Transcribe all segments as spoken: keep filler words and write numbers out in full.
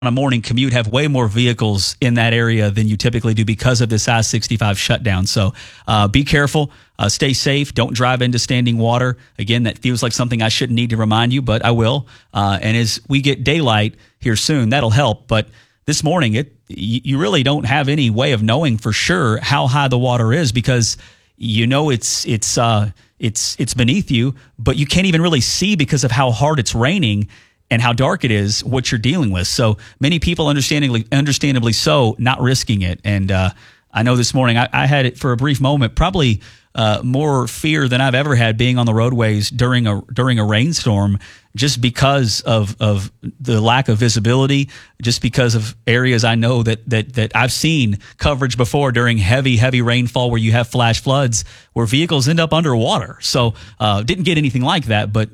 on a morning commute have way more vehicles in that area than you typically do because of this I sixty-five shutdown. So uh, be careful, uh, stay safe, don't drive into standing water. Again, that feels like something I shouldn't need to remind you, but I will. Uh, and as we get daylight here soon, that'll help. But this morning, it you really don't have any way of knowing for sure how high the water is because you know it's it's uh, it's it's beneath you, but you can't even really see because of how hard it's raining and how dark it is, what you're dealing with. So many people, understandably, understandably so, not risking it. And uh, I know this morning I, I had it for a brief moment, probably uh, more fear than I've ever had being on the roadways during a during a rainstorm, just because of of the lack of visibility, just because of areas I know that that that I've seen coverage before during heavy, heavy rainfall where you have flash floods where vehicles end up underwater. So uh, didn't get anything like that, but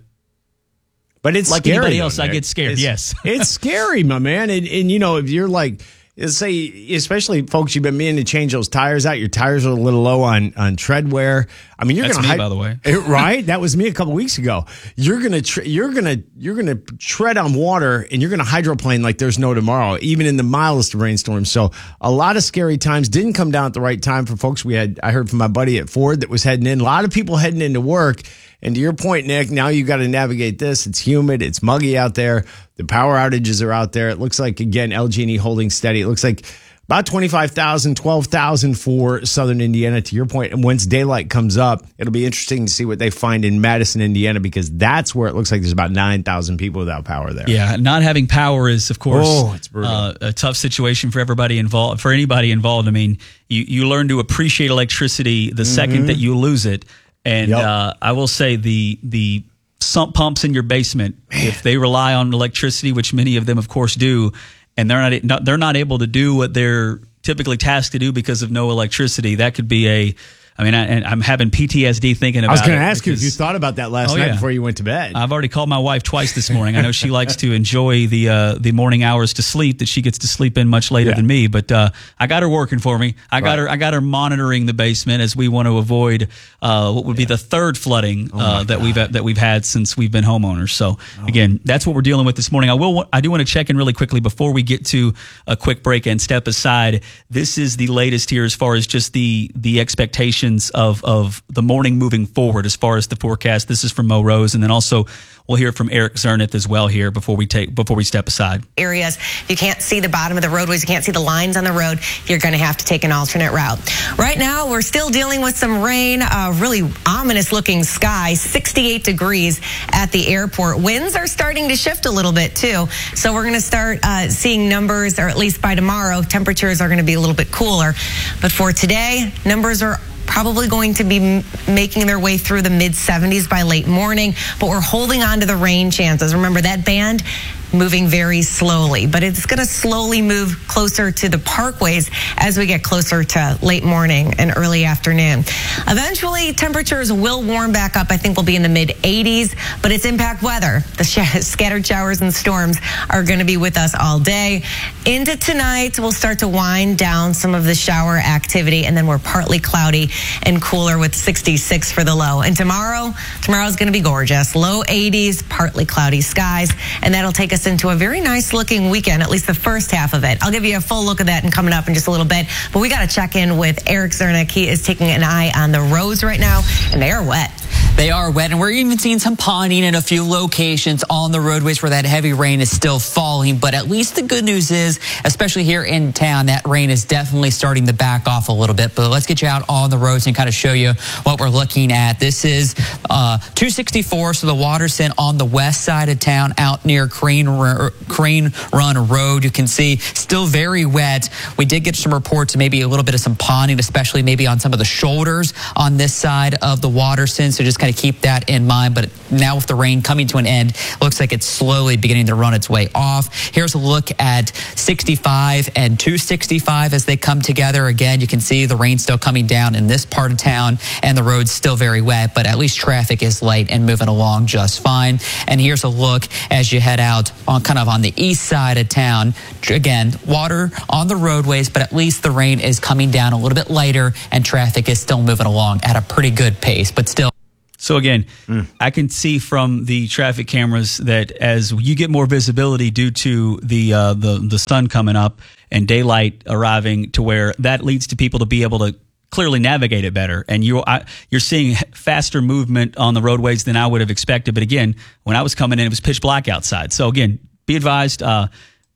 But it's like scary, anybody else, though, I Nick. get scared. It's, yes. It's scary, my man. And, and, you know, if you're like, say, especially folks, you've been meaning to change those tires out. Your tires are a little low on, on tread wear. I mean, you're That's going me, to, by the way. Right? That was me a couple weeks ago. You're going to, tre- you're going to, you're going to tread on water and you're going to hydroplane like there's no tomorrow, even in the mildest of rainstorms. So a lot of scary times. Didn't come down at the right time for folks. We had, I heard from my buddy at Ford that was heading in. A lot of people heading into work. And to your point, Nick, now you got to navigate this. It's humid. It's muggy out there. The power outages are out there. It looks like, again, L G and E holding steady. It looks like about twenty-five thousand, twelve thousand for Southern Indiana, to your point. And once daylight comes up, it'll be interesting to see what they find in Madison, Indiana, because that's where it looks like there's about nine thousand people without power there. Yeah, not having power is, of course, oh, it's brutal. Uh, a tough situation for everybody involved. For anybody involved, I mean, you, you learn to appreciate electricity the mm-hmm. second that you lose it. And yep. uh, I will say the the sump pumps in your basement, Man. if they rely on electricity, which many of them, of course, do, and they're not, not they're not able to do what they're typically tasked to do because of no electricity, that could be a. I mean, I, and I'm having P T S D thinking about it. I was going to ask you if you thought about that last oh, night yeah. before you went to bed. I've already called my wife twice this morning. I know she likes to enjoy the uh, the morning hours to sleep that she gets to sleep in much later yeah. than me. But uh, I got her working for me. I got right. her. I got her monitoring the basement as we want to avoid uh, what would yeah. be the third flooding oh uh, that God. we've that we've had since we've been homeowners. So oh. again, that's what we're dealing with this morning. I will. I do want to check in really quickly before we get to a quick break and step aside. This is the latest here as far as just the the expectations of of. Of the morning moving forward as far as the forecast. This is from Mo Rose, and then also we'll hear from Eric Zerneth as well here before we take before we step aside. Areas you can't see the bottom of the roadways, you can't see the lines on the road. You're going to have to take an alternate route. Right now, we're still dealing with some rain. A really ominous looking sky. sixty-eight degrees at the airport. Winds are starting to shift a little bit too. So we're going to start uh, seeing numbers, or at least by tomorrow, temperatures are going to be a little bit cooler. But for today, numbers are probably going to be m- making their way through the mid seventies by late morning, but we're holding on to the rain chances. Remember, that band moving very slowly, but it's going to slowly move closer to the parkways as we get closer to late morning and early afternoon. Eventually, temperatures will warm back up. I think we'll be in the mid eighties, but it's impact weather. The sh- scattered showers and storms are going to be with us all day. Into tonight, we'll start to wind down some of the shower activity, and then we're partly cloudy and cooler with sixty-six for the low. And tomorrow, tomorrow's going to be gorgeous. Low eighties, partly cloudy skies, and that'll take us into a very nice looking weekend, at least the first half of it. I'll give you a full look of that and coming up in just a little bit. But we got to check in with Eric Zerneth. He is taking an eye on the roads right now, and they are wet. They are wet, and we're even seeing some ponding in a few locations on the roadways where that heavy rain is still falling. But at least the good news is, especially here in town, that rain is definitely starting to back off a little bit. But let's get you out on the roads and kind of show you what we're looking at. This is uh, two sixty-four, so the Waterston on the west side of town out near Crane, Crane Run Road. You can see still very wet. We did get some reports of maybe a little bit of some ponding, especially maybe on some of the shoulders on this side of the Waterston. So just kind of keep that in mind. But now with the rain coming to an end, looks like it's slowly beginning to run its way off. Here's a look at sixty-five and two sixty-five as they come together. Again, you can see the rain still coming down in this part of town, and the road's still very wet, but at least traffic is light and moving along just fine. And here's a look as you head out on kind of on the east side of town. Again, water on the roadways, but at least the rain is coming down a little bit lighter, and traffic is still moving along at a pretty good pace, but still. So again, mm. I can see from the traffic cameras that as you get more visibility due to the uh, the the sun coming up and daylight arriving, to where that leads to people to be able to clearly navigate it better, and you I, you're seeing faster movement on the roadways than I would have expected. But again, when I was coming in, it was pitch black outside. So again, be advised. Uh,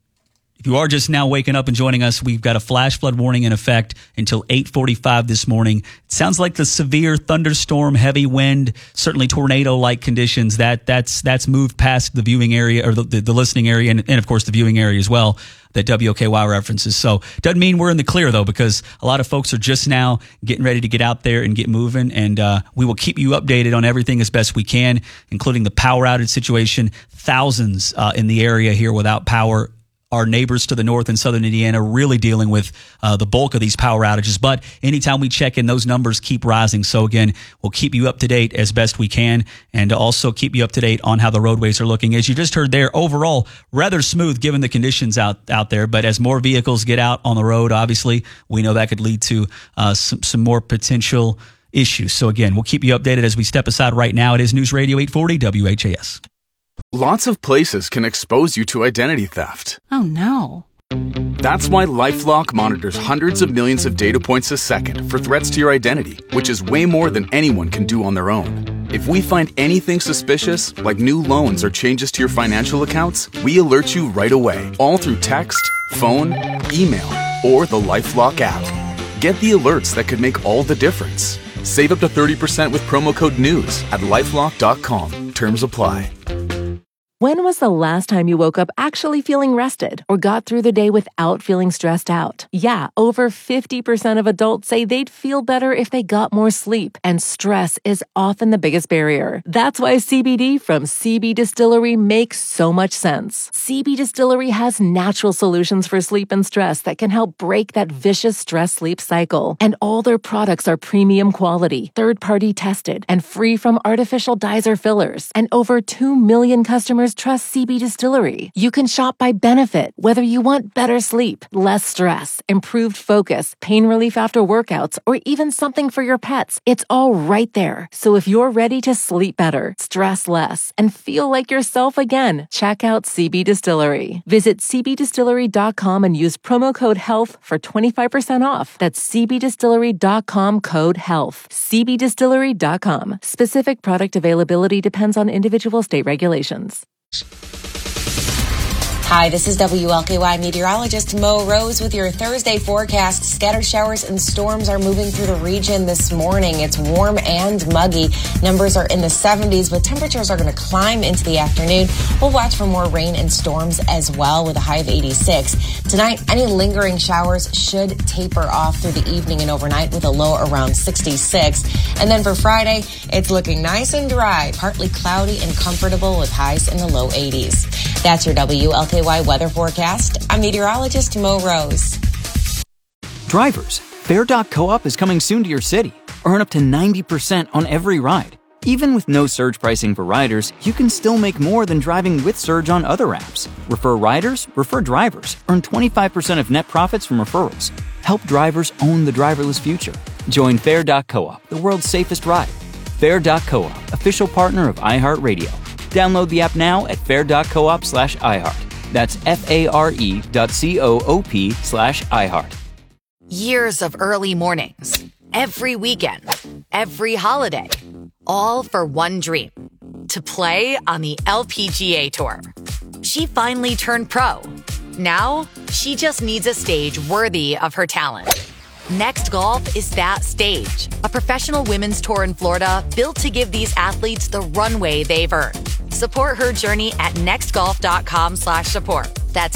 If you are just now waking up and joining us, we've got a flash flood warning in effect until eight forty-five this morning. It sounds like the severe thunderstorm, heavy wind, certainly tornado-like conditions, that that's that's moved past the viewing area, or the, the, the listening area, and, and of course the viewing area as well, that W O K Y references. So doesn't mean we're in the clear, though, because a lot of folks are just now getting ready to get out there and get moving, and uh, we will keep you updated on everything as best we can, including the power outage situation. Thousands uh, in the area here without power. Our neighbors to the north in southern Indiana really dealing with uh, the bulk of these power outages. But anytime we check in, those numbers keep rising. So again, we'll keep you up to date as best we can, and also keep you up to date on how the roadways are looking. As you just heard there, overall, rather smooth given the conditions out, out there. But as more vehicles get out on the road, obviously, we know that could lead to uh, some, some more potential issues. So again, we'll keep you updated as we step aside right now. It is News Radio eight forty W H A S. Lots of places can expose you to identity theft. Oh, no. That's why LifeLock monitors hundreds of millions of data points a second for threats to your identity, which is way more than anyone can do on their own. If we find anything suspicious, like new loans or changes to your financial accounts, we alert you right away, all through text, phone, email, or the LifeLock app. Get the alerts that could make all the difference. Save up to thirty percent with promo code NEWS at lifelock dot com. Terms apply. When was the last time you woke up actually feeling rested or got through the day without feeling stressed out? Yeah, over fifty percent of adults say they'd feel better if they got more sleep, and stress is often the biggest barrier. That's why C B D from C B Distillery makes so much sense. C B Distillery has natural solutions for sleep and stress that can help break that vicious stress-sleep cycle. And all their products are premium quality, third-party tested, and free from artificial dyes or fillers. And over two million customers trust C B Distillery. You can shop by benefit, whether you want better sleep, less stress, improved focus, pain relief after workouts, or even something for your pets. It's all right there. So if you're ready to sleep better, stress less, and feel like yourself again, check out C B Distillery. Visit c b distillery dot com and use promo code HEALTH for twenty-five percent off. That's c b distillery dot com code HEALTH. c b distillery dot com. Specific product availability depends on individual state regulations. Hi, this is W L K Y meteorologist Mo Rose with your Thursday forecast. Scattered showers and storms are moving through the region this morning. It's warm and muggy. Numbers are in the seventies, but temperatures are going to climb into the afternoon. We'll watch for more rain and storms as well with a high of eighty-six. Tonight, any lingering showers should taper off through the evening and overnight with a low around sixty-six. And then for Friday, it's looking nice and dry, partly cloudy and comfortable with highs in the low eighties. That's your W L K Y weather forecast. I'm meteorologist Mo Rose. Drivers, Fare dot co-op is coming soon to your city. Earn up to ninety percent on every ride. Even with no surge pricing for riders, you can still make more than driving with Surge on other apps. Refer riders, refer drivers. Earn twenty-five percent of net profits from referrals. Help drivers own the driverless future. Join Fare dot co-op, the world's safest ride. Fare dot co-op, official partner of iHeartRadio. Download the app now at fare dot coop slash iHeart. That's F-A-R-E dot C-O-O-P slash iHeart. Years of early mornings, every weekend, every holiday, all for one dream, to play on the L P G A Tour. She finally turned pro. Now, she just needs a stage worthy of her talent. Next Golf is that stage, a professional women's tour in Florida built to give these athletes the runway they've earned. Support her journey at nextgolf.com slash support. That's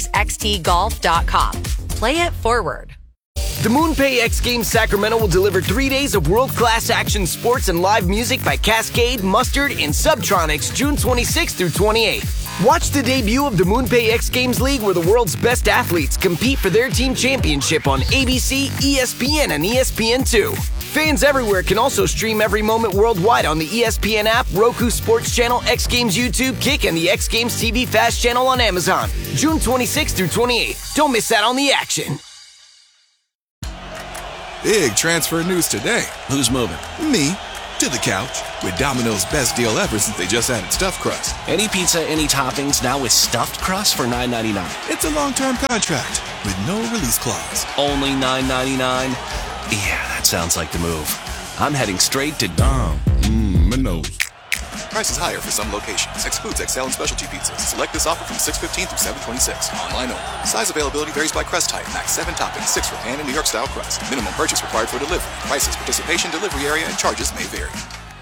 nxxt golf dot com. Play it forward. The MoonPay X Games Sacramento will deliver three days of world-class action sports and live music by Cascade, Mustard, and Subtronics June twenty-sixth through twenty-eighth. Watch the debut of the MoonPay X Games League, where the world's best athletes compete for their team championship on A B C, E S P N, and E S P N two. Fans everywhere can also stream every moment worldwide on the E S P N app, Roku Sports Channel, X Games YouTube, Kick, and the X Games T V Fast Channel on Amazon. June twenty-sixth through twenty-eighth. Don't miss out on the action. Big transfer news today. Who's moving? Me. to the couch with Domino's best deal ever since they just added stuffed crust. Any pizza, any toppings, now with stuffed crust for nine ninety-nine. It's a long-term contract with no release clause. Only nine ninety-nine? Yeah, that sounds like the move. I'm heading straight to Dom. Mmm, Minos. Prices higher for some locations. Excludes X L and specialty pizzas. Select this offer from six fifteen through seven twenty-six. Online only. Size availability varies by crust type. Max seven toppings, six for pan and New York style crust. Minimum purchase required for delivery. Prices, participation, delivery area, and charges may vary.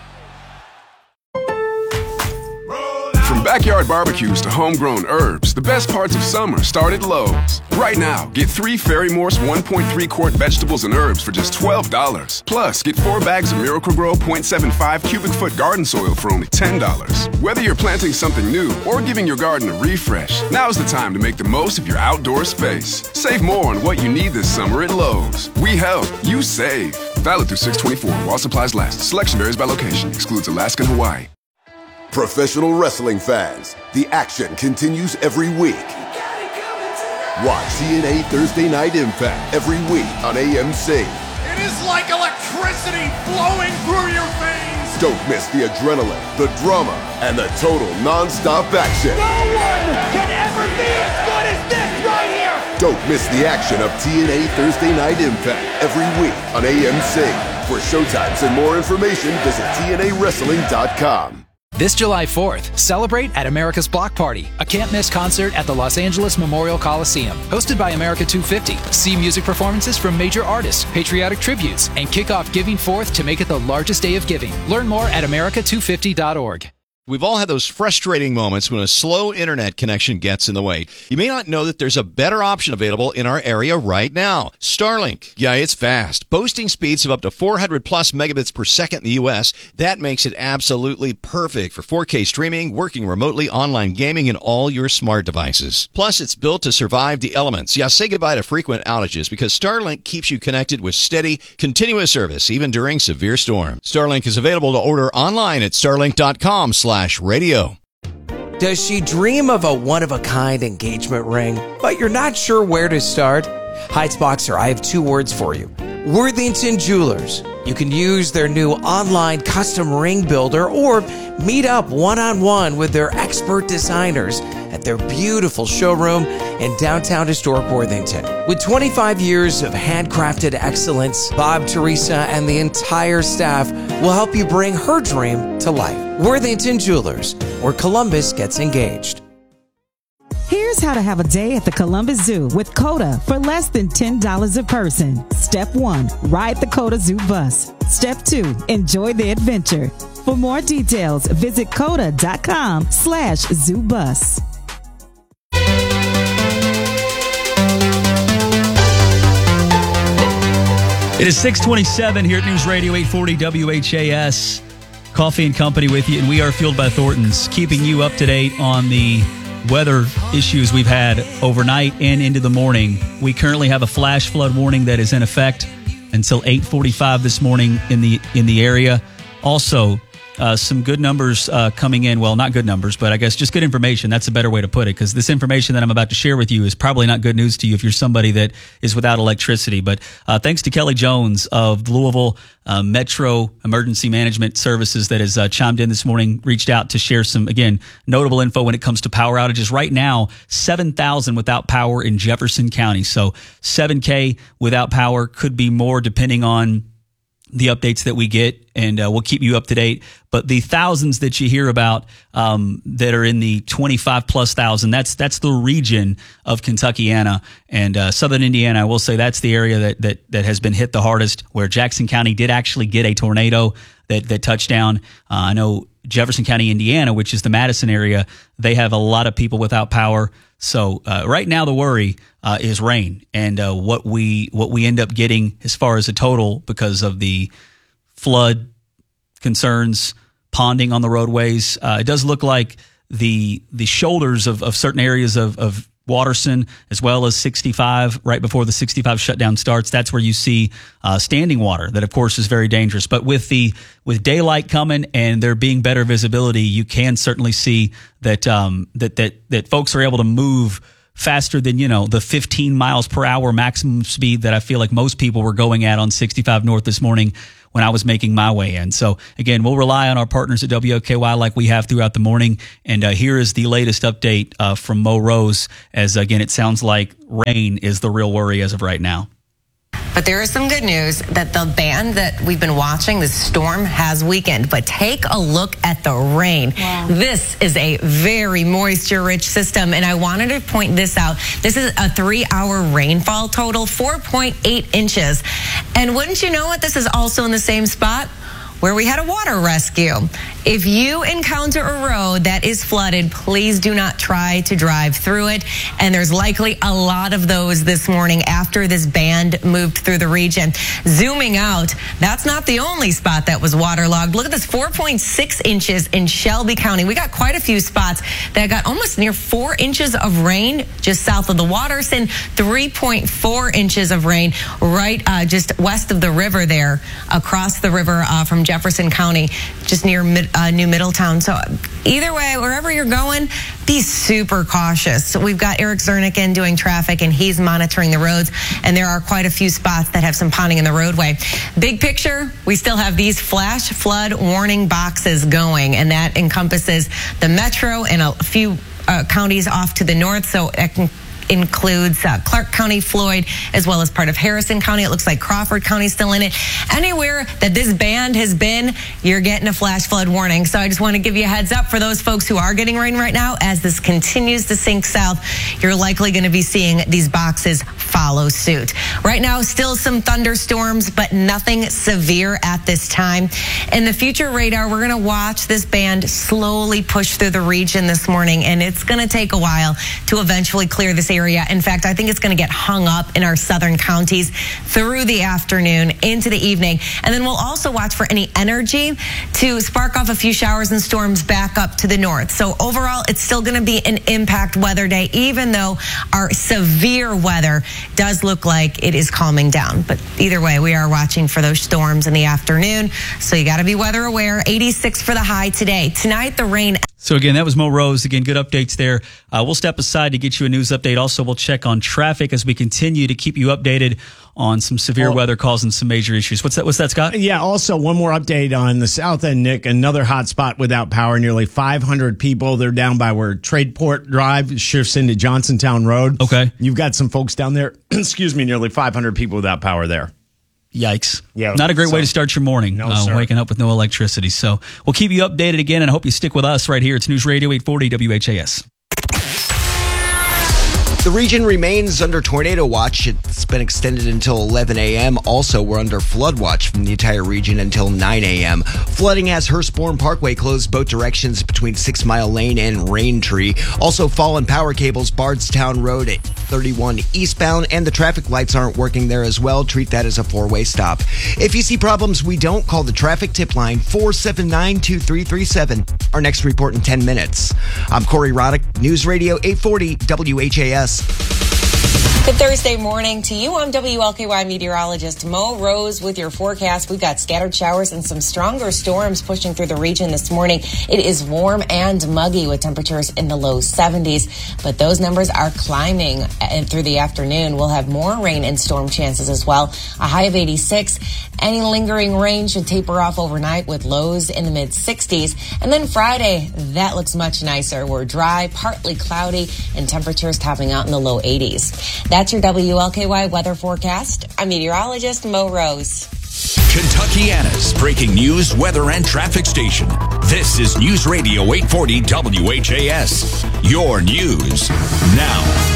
From backyard barbecues to homegrown herbs, the best parts of summer start at Lowe's. Right now, get three Fairy Morse one point three quart vegetables and herbs for just twelve dollars. Plus, get four bags of Miracle-Gro point seven five cubic foot garden soil for only ten dollars. Whether you're planting something new or giving your garden a refresh, now's the time to make the most of your outdoor space. Save more on what you need this summer at Lowe's. We help, you save. Valid through six twenty-four while supplies last. Selection varies by location. Excludes Alaska and Hawaii. Professional wrestling fans, the action continues every week. Watch T N A Thursday Night Impact every week on A M C. It is like electricity flowing through your veins. Don't miss the adrenaline, the drama, and the total non-stop action. No one can ever be as good as this right here. Don't miss the action of T N A Thursday Night Impact every week on A M C. For showtimes and more information, visit T N A wrestling dot com. This July fourth, celebrate at America's Block Party, a can't-miss concert at the Los Angeles Memorial Coliseum. Hosted by America two fifty. See music performances from major artists, patriotic tributes, and kick off Giving Fourth to make it the largest day of giving. Learn more at America two fifty dot org. We've all had those frustrating moments when a slow internet connection gets in the way. You may not know that there's a better option available in our area right now. Starlink. Yeah, it's fast. Boasting speeds of up to four hundred plus megabits per second in the U S. That makes it absolutely perfect for four K streaming, working remotely, online gaming, and all your smart devices. Plus, it's built to survive the elements. Yeah, say goodbye to frequent outages because Starlink keeps you connected with steady, continuous service, even during severe storms. Starlink is available to order online at starlink dot com slash radio. Does she dream of a one-of-a-kind engagement ring, but you're not sure where to start? Heights Boxer, I have two words for you. Worthington Jewelers. You can use their new online custom ring builder or meet up one-on-one with their expert designers at their beautiful showroom in downtown historic Worthington. With twenty-five years of handcrafted excellence, Bob, Teresa, and the entire staff will help you bring her dream to life. Worthington Jewelers, where Columbus gets engaged. Here's how to have a day at the Columbus Zoo with COTA for less than ten dollars a person. Step one, ride the COTA Zoo bus. Step two, enjoy the adventure. For more details, visit COTA dot com slash zoo bus. It is six twenty-seven here at News Radio eight forty W H A S. Coffee and Company with you, and we are fueled by Thornton's, keeping you up to date on the weather issues we've had overnight and into the morning. We currently have a flash flood warning that is in effect until eight forty-five this morning in the in the area. Also, uh, some good numbers uh, coming in. Well, not good numbers, but I guess just good information. That's a better way to put it, because this information that I'm about to share with you is probably not good news to you if you're somebody that is without electricity. But uh, thanks to Kelly Jones of Louisville uh, Metro Emergency Management Services that has uh, chimed in this morning, reached out to share some, again, notable info when it comes to power outages. Right now, seven thousand without power in Jefferson County. So seven K without power, could be more depending on the updates that we get, and uh, we'll keep you up to date. But the thousands that you hear about um, that are in the twenty-five plus thousand, that's that's the region of Kentuckiana and uh, Southern Indiana. I will say that's the area that that that has been hit the hardest, where Jackson County did actually get a tornado that that touched down. Uh, I know Jefferson County, Indiana, which is the Madison area, they have a lot of people without power. So uh, right now the worry uh, is rain, and uh, what we what we end up getting as far as a total because of the flood concerns, ponding on the roadways. Uh, it does look like the the shoulders of, of certain areas of, of Watterson, as well as sixty-five, right before the sixty-five shutdown starts, that's where you see uh, standing water. That, of course, is very dangerous. But with the with daylight coming and there being better visibility, you can certainly see that um, that that that folks are able to move faster than, you know, the fifteen miles per hour maximum speed that I feel like most people were going at on sixty-five North this morning when I was making my way in. So again, we'll rely on our partners at W L K Y like we have throughout the morning. And uh, here is the latest update uh, from Mo Rose, as again, it sounds like rain is the real worry as of right now. But there is some good news that the band that we've been watching, this storm, has weakened. But take a look at the rain. Wow. This is a very moisture-rich system, and I wanted to point this out. This is a three-hour rainfall total, four point eight inches. And wouldn't you know it, this is also in the same spot where we had a water rescue. If you encounter a road that is flooded, please do not try to drive through it. And there's likely a lot of those this morning after this band moved through the region. Zooming out, that's not the only spot that was waterlogged. Look at this, four point six inches in Shelby County. We got quite a few spots that got almost near four inches of rain just south of the Waterson, three point four inches of rain right uh, just west of the river there, across the river uh, from Jefferson County, just near mid, uh, New Middletown. So either way, wherever you're going, be super cautious. So we've got Eric Zernick doing traffic, and he's monitoring the roads, and there are quite a few spots that have some ponding in the roadway. Big picture, we still have these flash flood warning boxes going, and that encompasses the metro and a few uh, counties off to the north. So it can includes uh, Clark County, Floyd, as well as part of Harrison County. It looks like Crawford County still in it. Anywhere that this band has been, you're getting a flash flood warning. So I just want to give you a heads up for those folks who are getting rain right now. As this continues to sink south, you're likely going to be seeing these boxes follow suit. Right now, still some thunderstorms, but nothing severe at this time. In the future radar, we're going to watch this band slowly push through the region this morning, and it's going to take a while to eventually clear this area. In fact, I think it's going to get hung up in our southern counties through the afternoon into the evening. And then we'll also watch for any energy to spark off a few showers and storms back up to the north. So overall, it's still going to be an impact weather day, even though our severe weather does look like it is calming down. But either way, we are watching for those storms in the afternoon. So you got to be weather aware. eighty-six for the high today. Tonight, the rain. So again, that was Mo Rose. Again, good updates there. Uh, we'll step aside to get you a news update. Also, we'll check on traffic as we continue to keep you updated on some severe oh. weather causing some major issues. What's that? What's that, Scott? Yeah. Also, one more update on the south end, Nick. Another hot spot without power. Nearly five hundred people. They're down by where Tradeport Drive shifts into Johnsontown Road. Okay. You've got some folks down there. Excuse me. Nearly five hundred people without power there. Yikes. Yeah, Not a great so, way to start your morning, no, uh, waking up with no electricity. So we'll keep you updated again, and I hope you stick with us right here. It's News Radio eight forty W H A S. The region remains under tornado watch. It's been extended until eleven a.m. Also, we're under flood watch from the entire region until nine a.m. Flooding has Hurstbourne Parkway closed both directions between Six Mile Lane and Raintree. Also, fallen power cables, Bardstown Road at thirty-one eastbound, and the traffic lights aren't working there as well. Treat that as a four-way stop. If you see problems we don't, call the traffic tip line four seven nine, two three three seven. Our next report in ten minutes. I'm Corey Roddick, News Radio eight forty W H A S. Good Thursday morning to you. I'm W L K Y meteorologist Mo Rose with your forecast. We've got scattered showers and some stronger storms pushing through the region this morning. It is warm and muggy with temperatures in the low seventies, but those numbers are climbing through the afternoon. We'll have more rain and storm chances as well. A high of eighty-six. Any lingering rain should taper off overnight with lows in the mid sixties. And then Friday, that looks much nicer. We're dry, partly cloudy, and temperatures topping out in the low eighties. That's your W L K Y weather forecast. I'm meteorologist Mo Rose. Kentuckiana's breaking news, weather, and traffic station. This is News Radio eight forty W H A S. Your news now.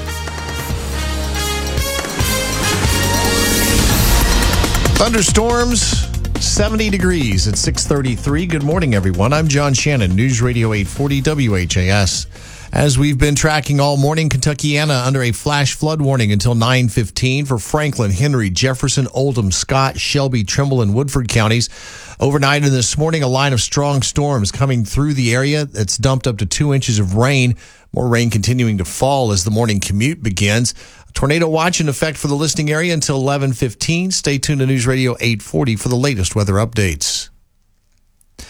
Thunderstorms, seventy degrees at six thirty-three. Good morning, everyone. I'm John Shannon, News Radio eight forty W H A S. As we've been tracking all morning, Kentuckiana under a flash flood warning until nine fifteen for Franklin, Henry, Jefferson, Oldham, Scott, Shelby, Trimble, and Woodford counties. Overnight and this morning, a line of strong storms coming through the area that's dumped up to two inches of rain. More rain continuing to fall as the morning commute begins. Tornado watch in effect for the listing area until eleven fifteen. Stay tuned to News Radio eight forty for the latest weather updates.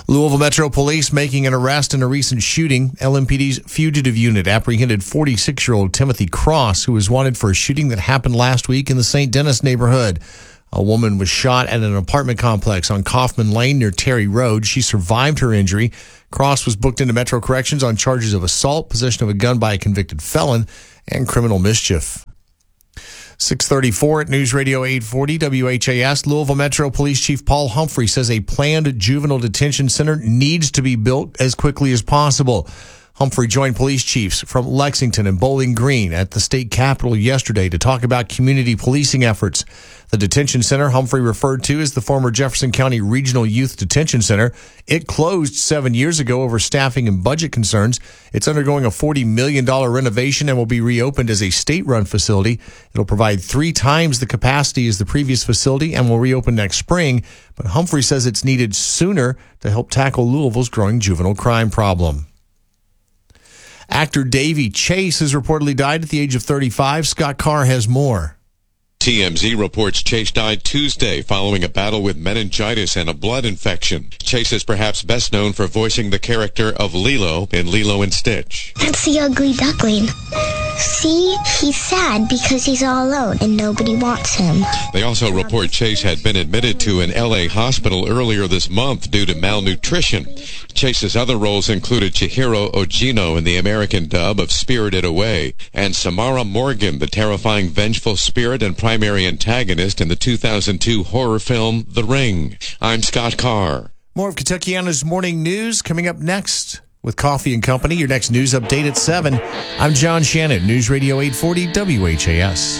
Louisville Metro Police making an arrest in a recent shooting. L M P D's fugitive unit apprehended forty-six-year-old Timothy Cross, who was wanted for a shooting that happened last week in the Saint Denis neighborhood. A woman was shot at an apartment complex on Kaufman Lane near Terry Road. She survived her injury. Cross was booked into Metro Corrections on charges of assault, possession of a gun by a convicted felon, and criminal mischief. six thirty-four at News Radio eight forty W H A S. Louisville Metro Police Chief Paul Humphrey says a planned juvenile detention center needs to be built as quickly as possible. Humphrey joined police chiefs from Lexington and Bowling Green at the state capitol yesterday to talk about community policing efforts. The detention center Humphrey referred to as the former Jefferson County Regional Youth Detention Center. It closed seven years ago over staffing and budget concerns. It's undergoing a forty million dollars renovation and will be reopened as a state-run facility. It'll provide three times the capacity as the previous facility and will reopen next spring. But Humphrey says it's needed sooner to help tackle Louisville's growing juvenile crime problem. Actor Davy Chase has reportedly died at the age of thirty-five. Scott Carr has more. T M Z reports Chase died Tuesday following a battle with meningitis and a blood infection. Chase is perhaps best known for voicing the character of Lilo in Lilo and Stitch. That's the ugly duckling. See, he's sad because he's all alone and nobody wants him. They also report Chase had been admitted to an L A hospital earlier this month due to malnutrition. Chase's other roles included Chihiro Ogino in the American dub of Spirited Away, and Samara Morgan, the terrifying vengeful spirit and primary antagonist in the two thousand two horror film The Ring. I'm Scott Carr. More of Kentuckiana's Morning News coming up next with Coffee and Company. Your next news update at seven. I'm John Shannon, News Radio eight forty W H A S.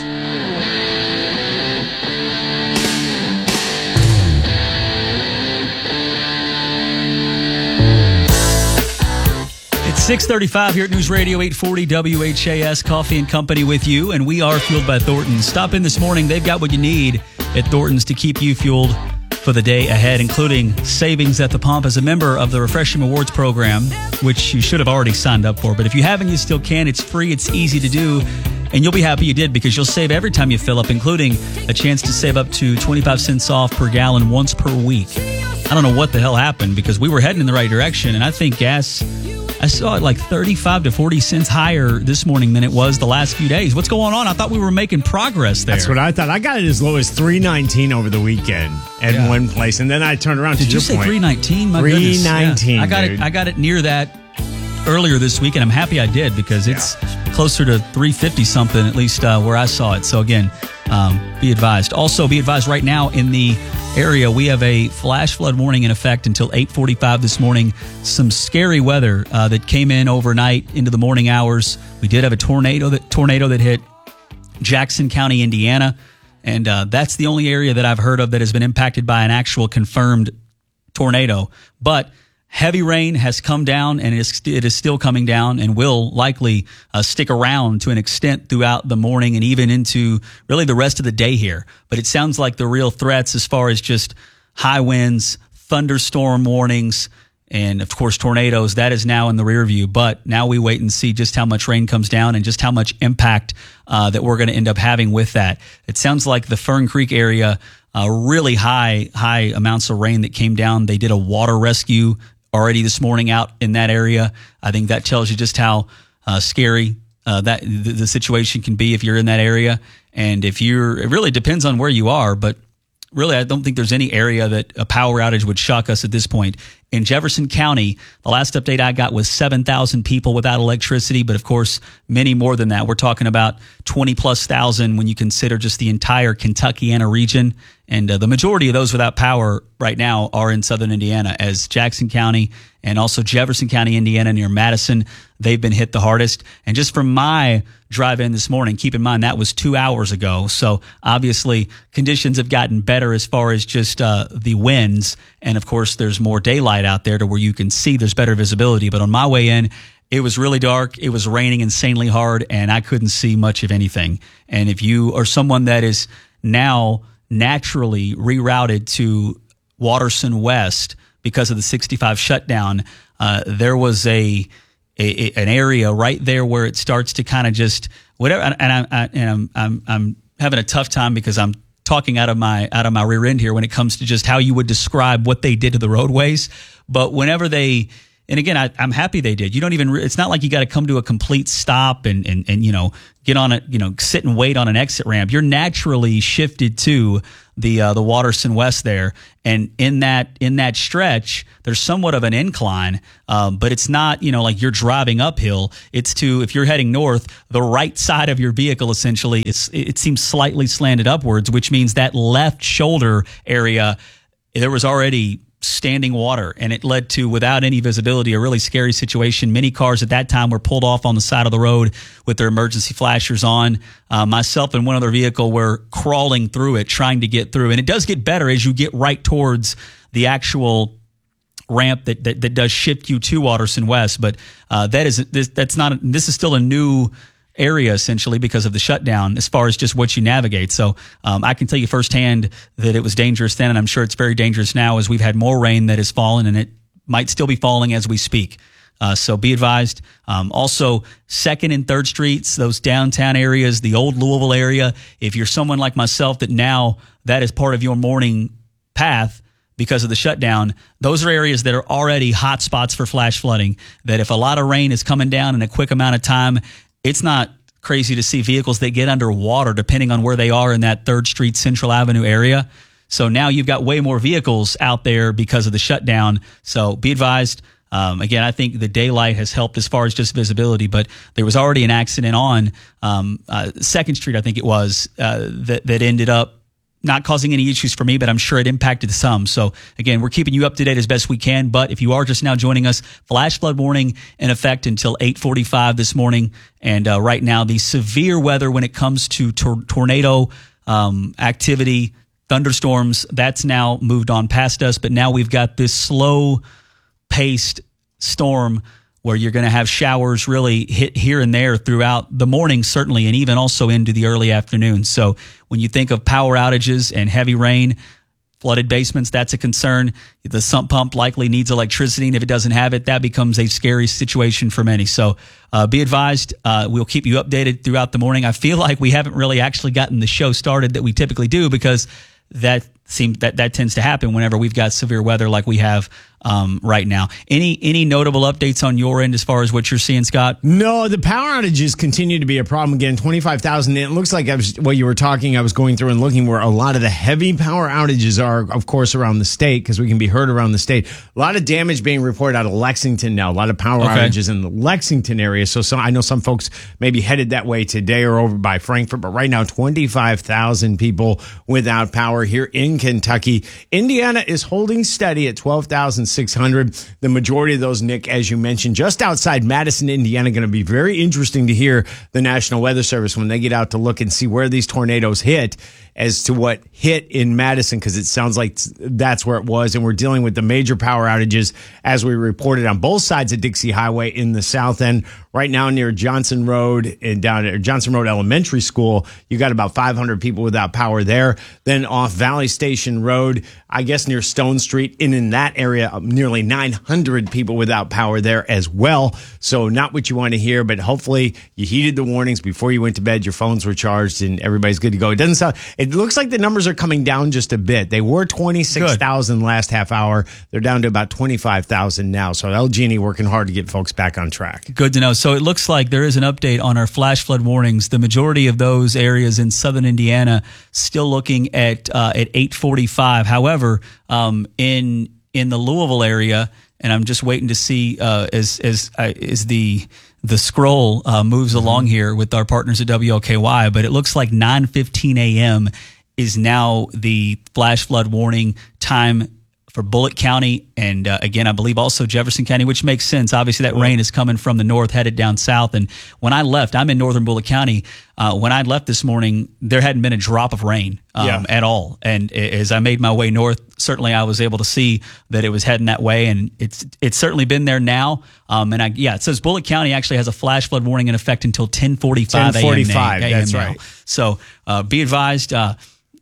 It's six thirty-five here at News Radio eight forty W H A S. Coffee and Company with you, and we are fueled by Thornton's. Stop in this morning. They've got what you need at Thornton's to keep you fueled for the day ahead, including savings at the pump as a member of the Refreshing Rewards program, which you should have already signed up for. But if you haven't, you still can. It's free. It's easy to do. And you'll be happy you did, because you'll save every time you fill up, including a chance to save up to twenty-five cents off per gallon once per week. I don't know what the hell happened, because we were heading in the right direction. And I think gas, I saw it like thirty-five to forty cents higher this morning than it was the last few days. What's going on? I thought we were making progress there. That's what I thought. I got it as low as three nineteen over the weekend at yeah. one place, and then I turned around. Did to you say three nineteen? My three nineteen. Yeah. I got dude. it. I got it near that earlier this week, and I'm happy I did, because it's yeah. closer to three fifty something, at least uh, where I saw it. So again, um, be advised. Also, be advised right now in the area, we have a flash flood warning in effect until eight forty-five this morning. Some scary weather uh, that came in overnight into the morning hours. We did have a tornado that tornado that hit Jackson County, Indiana, and uh, that's the only area that I've heard of that has been impacted by an actual confirmed tornado. But heavy rain has come down, and it is, it is still coming down, and will likely uh, stick around to an extent throughout the morning and even into really the rest of the day here. But it sounds like the real threats as far as just high winds, thunderstorm warnings, and of course tornadoes, that is now in the rear view. But now we wait and see just how much rain comes down and just how much impact uh, that we're going to end up having with that. It sounds like the Fern Creek area, uh, really high, high amounts of rain that came down. They did a water rescue already this morning out in that area. I think that tells you just how uh, scary uh, that the, the situation can be if you're in that area. And if you're, it really depends on where you are, but really I don't think there's any area that a power outage would shock us at this point. In Jefferson County, the last update I got was seven thousand people without electricity, but of course, many more than that. We're talking about twenty plus thousand when you consider just the entire Kentuckiana region. And uh, the majority of those without power right now are in southern Indiana, as Jackson County and also Jefferson County, Indiana, near Madison, they've been hit the hardest. And just from my drive in this morning, keep in mind that was two hours ago. So obviously conditions have gotten better as far as just uh, the winds. And of course, there's more daylight out there to where you can see there's better visibility. But on my way in, it was really dark. It was raining insanely hard, and I couldn't see much of anything. And if you are someone that is now naturally rerouted to Watterson West because of the sixty-five shutdown, uh, there was a, a an area right there where it starts to kind of just whatever. And, I, I, and I'm, I'm I'm having a tough time because I'm talking out of my out of my rear end here when it comes to just how you would describe what they did to the roadways. But whenever they, and again, I, I'm happy they did. You don't even, it's not like you got to come to a complete stop and, and, and, you know, get on it, you know, sit and wait on an exit ramp. You're naturally shifted to the, uh, the Waterson West there. And in that, in that stretch, there's somewhat of an incline, um, but it's not, you know, like you're driving uphill. It's to, if you're heading north, the right side of your vehicle, essentially, it's, it seems slightly slanted upwards, which means that left shoulder area, there was already standing water, and it led to, without any visibility, a really scary situation. Many cars at that time were pulled off on the side of the road with their emergency flashers on. Uh, myself and one other vehicle were crawling through it, trying to get through. And it does get better as you get right towards the actual ramp that that, that does shift you to Waterson West. But uh, that is this, that's not. This is still a new area essentially because of the shutdown as far as just what you navigate. So um, I can tell you firsthand that it was dangerous then, and I'm sure it's very dangerous now as we've had more rain that has fallen, and it might still be falling as we speak. Uh, so be advised. Um, also, Second and Third Streets, those downtown areas, the old Louisville area, if you're someone like myself that now that is part of your morning path because of the shutdown, those are areas that are already hot spots for flash flooding, that if a lot of rain is coming down in a quick amount of time, it's not crazy to see vehicles that get underwater depending on where they are in that Third Street, Central Avenue area. So now you've got way more vehicles out there because of the shutdown. So be advised. Um, again, I think the daylight has helped as far as just visibility, but there was already an accident on um, uh, Second Street, I think it was, uh, that, that ended up not causing any issues for me, but I'm sure it impacted some. So again, we're keeping you up to date as best we can. But if you are just now joining us, flash flood warning in effect until eight forty-five this morning. And uh, right now, the severe weather when it comes to tor- tornado um, activity, thunderstorms, that's now moved on past us. But now we've got this slow paced storm where you're going to have showers really hit here and there throughout the morning, certainly, and even also into the early afternoon. So when you think of power outages and heavy rain, flooded basements, that's a concern. The sump pump likely needs electricity, and if it doesn't have it, that becomes a scary situation for many. So uh, be advised, uh, we'll keep you updated throughout the morning. I feel like we haven't really actually gotten the show started that we typically do because that seems that that tends to happen whenever we've got severe weather like we have um, right now. Any any notable updates on your end as far as what you're seeing, Scott? No, the power outages continue to be a problem again. twenty-five thousand. It looks like I was, what you were talking, I was going through and looking where a lot of the heavy power outages are, of course, around the state because we can be heard around the state. A lot of damage being reported out of Lexington now. A lot of power Okay. outages in the Lexington area. So some, I know some folks maybe headed that way today or over by Frankfurt, but right now twenty-five thousand people without power here in Kentucky. Indiana is holding steady at twelve thousand six hundred. The majority of those, Nick, as you mentioned, just outside Madison, Indiana. Going to be very interesting to hear the National Weather Service when they get out to look and see where these tornadoes hit as to what hit in Madison, because it sounds like that's where it was. And we're dealing with the major power outages as we reported on both sides of Dixie Highway in the south end. Right now near Johnson Road and down at Johnson Road Elementary School, you got about five hundred people without power there. Then off Valley Station Road, I guess near Stone Street, and in that area, nearly nine hundred people without power there as well. So not what you want to hear, but hopefully you heeded the warnings before you went to bed. Your phones were charged and everybody's good to go. It doesn't sound, it looks like the numbers are coming down just a bit. They were twenty-six thousand last half hour. They're down to about twenty-five thousand now. So L G and E working hard to get folks back on track. Good to know. So it looks like there is an update on our flash flood warnings. The majority of those areas in southern Indiana still looking at uh, at eight forty-five. However, um, in in the Louisville area, and I'm just waiting to see uh, as as uh, as the the scroll uh, moves Mm-hmm. along here with our partners at W L K Y. But it looks like nine fifteen a.m. is now the flash flood warning time for Bullitt County, and uh, again, I believe also Jefferson County, which makes sense. Obviously, that rain is coming from the north, headed down south. And when I left, I'm in northern Bullitt County. Uh, when I left this morning, there hadn't been a drop of rain um, Yeah. at all. And as I made my way north, certainly I was able to see that it was heading that way, and it's it's certainly been there now. Um, and I, yeah, it says Bullitt County actually has a flash flood warning in effect until ten forty-five a.m. ten forty-five, a m that's now. right. So uh, be advised. Uh,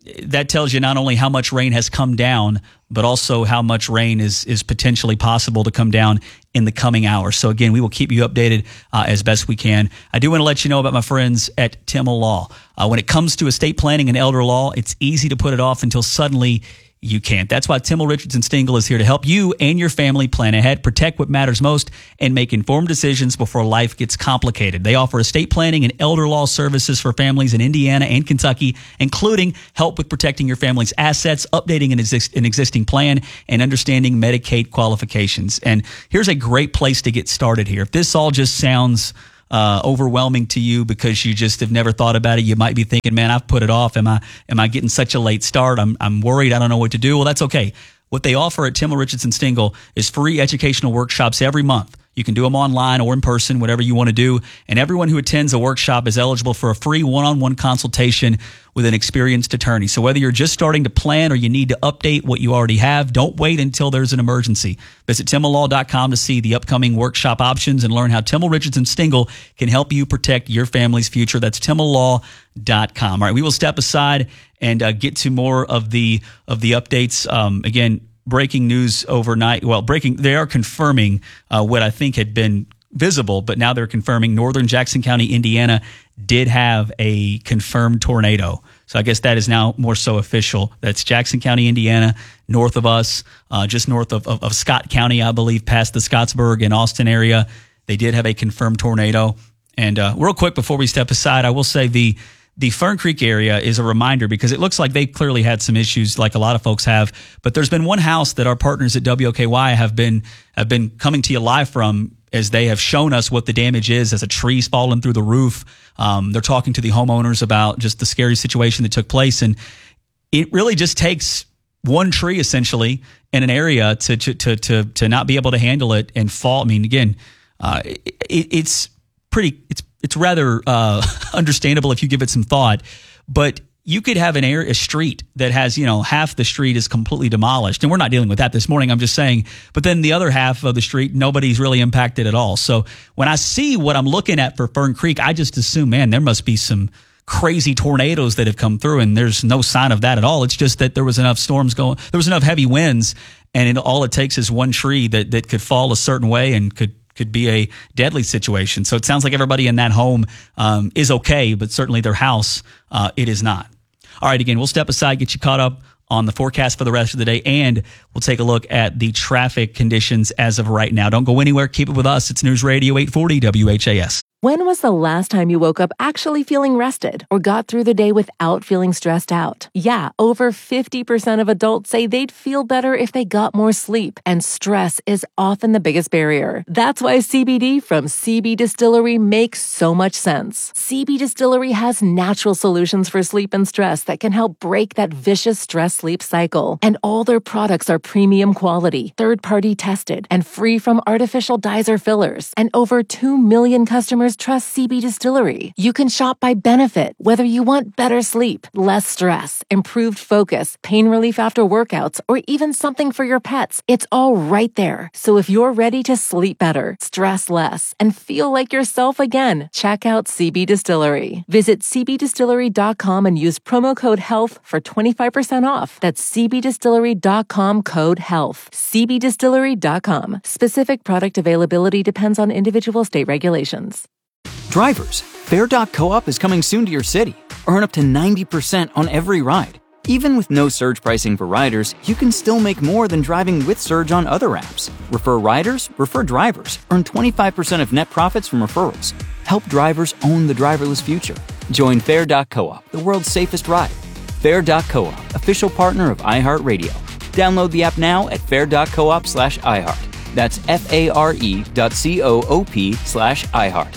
that tells you not only how much rain has come down, but also how much rain is is potentially possible to come down in the coming hours. So again, we will keep you updated uh, as best we can. I do want to let you know about my friends at Timmel Law. Uh, when it comes to estate planning and elder law, it's easy to put it off until suddenly you can't. That's why Timmel Richardson Stengel is here to help you and your family plan ahead, protect what matters most, and make informed decisions before life gets complicated. They offer estate planning and elder law services for families in Indiana and Kentucky, including help with protecting your family's assets, updating an, exist- an existing plan, and understanding Medicaid qualifications. And here's a great place to get started here. If this all just sounds Uh, overwhelming to you because you just have never thought about it, you might be thinking, man, I've put it off. Am I am I getting such a late start? I'm I'm worried. I don't know what to do. Well, that's okay. What they offer at Timmel Richardson Stengel is free educational workshops every month. You can do them online or in person, whatever you want to do. And everyone who attends a workshop is eligible for a free one-on-one consultation with an experienced attorney. So whether you're just starting to plan or you need to update what you already have, don't wait until there's an emergency. Visit timmel law dot com to see the upcoming workshop options and learn how Timmel Richardson Stengel can help you protect your family's future. That's timmel law dot com. All right, we will step aside and uh, get to more of the of the updates. Um, again, breaking news overnight. Well, breaking, they are confirming uh, what I think had been visible, but now they're confirming northern Jackson County, Indiana, did have a confirmed tornado. So I guess that is now more so official. That's Jackson County, Indiana, north of us, uh, just north of, of, of Scott County, I believe, past the Scottsburg and Austin area. They did have a confirmed tornado. And uh, real quick, before we step aside, I will say the The Fern Creek area is a reminder because it looks like they clearly had some issues like a lot of folks have. But there's been one house that our partners at W O K Y have been have been coming to you live from as they have shown us what the damage is as a tree's fallen through the roof. Um, they're talking to the homeowners about just the scary situation that took place. And it really just takes one tree essentially in an area to to to to, to not be able to handle it and fall. I mean, again, uh, it, it's pretty it's It's rather uh, understandable if you give it some thought, but you could have an area, a street that has, you know, half the street is completely demolished. And we're not dealing with that this morning. I'm just saying, but then the other half of the street, nobody's really impacted at all. So when I see what I'm looking at for Fern Creek, I just assume, man, there must be some crazy tornadoes that have come through, and there's no sign of that at all. It's just that there was enough storms going, there was enough heavy winds, and it, all it takes is one tree that, that could fall a certain way and could could be a deadly situation. So it sounds like everybody in that home um, is okay, but certainly their house, uh, it is not. All right, again, we'll step aside, get you caught up on the forecast for the rest of the day, and we'll take a look at the traffic conditions as of right now. Don't go anywhere. Keep it with us. It's News Radio eight forty W H A S. When was the last time you woke up actually feeling rested or got through the day without feeling stressed out? Yeah, over fifty percent of adults say they'd feel better if they got more sleep, and stress is often the biggest barrier. That's why C B D from C B Distillery makes so much sense. C B Distillery has natural solutions for sleep and stress that can help break that vicious stress-sleep cycle. And all their products are premium quality, third-party tested, and free from artificial dyes or fillers. And over two million customers trust C B Distillery. You can shop by benefit, whether you want better sleep, less stress, improved focus, pain relief after workouts, or even something for your pets. It's all right there. So if you're ready to sleep better, stress less, and feel like yourself again, check out C B Distillery. Visit c b distillery dot com and use promo code HEALTH for twenty-five percent off. That's c b distillery dot com code HEALTH. c b distillery dot com. Specific product availability depends on individual state regulations. Drivers, Fair dot co-op is coming soon to your city. Earn up to ninety percent on every ride. Even with no surge pricing for riders, you can still make more than driving with Surge on other apps. Refer riders, refer drivers. Earn twenty-five percent of net profits from referrals. Help drivers own the driverless future. Join Fair dot co-op, the world's safest ride. Fair dot co-op, official partner of iHeartRadio. Download the app now at fair dot coop slash iHeart. That's F-A-R-E dot C-O-O-P slash iHeart.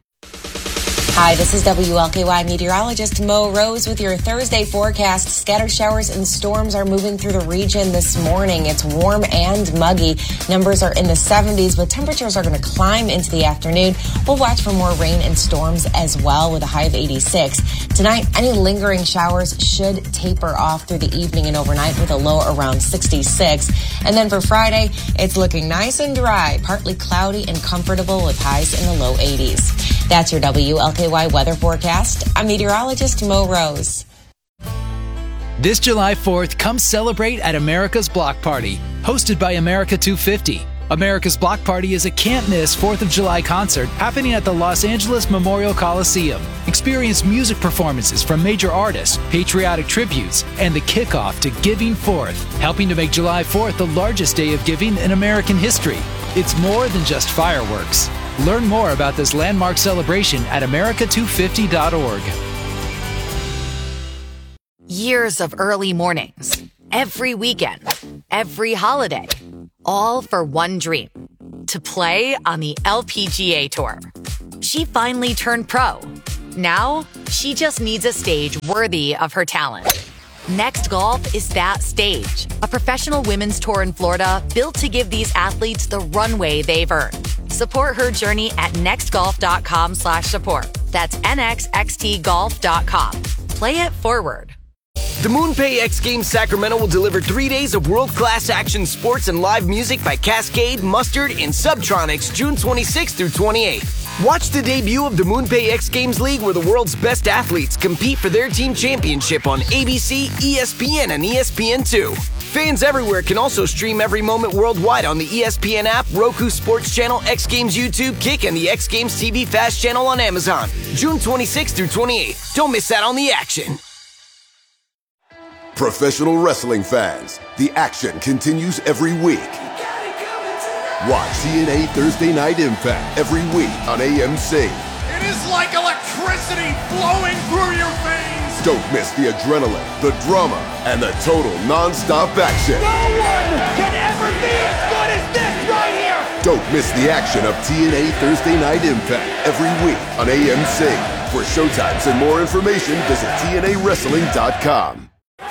Hi, this is W L K Y meteorologist Mo Rose with your Thursday forecast. Scattered showers and storms are moving through the region this morning. It's warm and muggy. Numbers are in the seventies, but temperatures are going to climb into the afternoon. We'll watch for more rain and storms as well with a high of eighty-six. Tonight, any lingering showers should taper off through the evening and overnight with a low around sixty-six. And then for Friday, it's looking nice and dry, partly cloudy and comfortable with highs in the low eighties. That's your W L K Y weather forecast. I'm meteorologist Mo Rose. This July fourth, come celebrate at America's Block Party, hosted by America two fifty. America's Block Party is a can't-miss fourth of July concert happening at the Los Angeles Memorial Coliseum. Experience music performances from major artists, patriotic tributes, and the kickoff to Giving Fourth, helping to make July fourth the largest day of giving in American history. It's more than just fireworks. Learn more about this landmark celebration at america two fifty dot org. Years of early mornings, every weekend, every holiday, all for one dream, to play on the L P G A Tour. She finally turned pro. Now, she just needs a stage worthy of her talent. Next Golf is that stage, a professional women's tour in Florida built to give these athletes the runway they've earned. Support her journey at nextgolf.com slash support. That's N X X T golf dot com. Play it forward. The MoonPay X Games Sacramento will deliver three days of world-class action sports and live music by Cascade, Mustard, and Subtronics June twenty-sixth through twenty-eighth. Watch the debut of the MoonPay X Games League where the world's best athletes compete for their team championship on A B C, E S P N, and E S P N two. Fans everywhere can also stream every moment worldwide on the E S P N app, Roku Sports Channel, X Games YouTube, Kick, and the X Games T V Fast Channel on Amazon. June twenty-sixth through twenty-eighth. Don't miss out on the action. Professional wrestling fans, the action continues every week. Watch T N A Thursday Night Impact every week on A M C. It is like electricity flowing through your veins. Don't miss the adrenaline, the drama, and the total non-stop action. No one can ever be as good as this right here. Don't miss the action of T N A Thursday Night Impact every week on A M C. For showtimes and more information, visit T N A wrestling dot com.